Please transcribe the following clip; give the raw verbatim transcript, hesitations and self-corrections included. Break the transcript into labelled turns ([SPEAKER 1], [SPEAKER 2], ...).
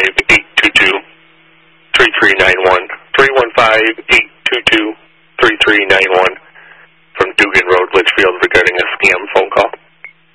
[SPEAKER 1] five, eight two two, three three nine one. three one five, eight two two, three three nine one from Dugan Road, Litchfield, regarding a scam phone call.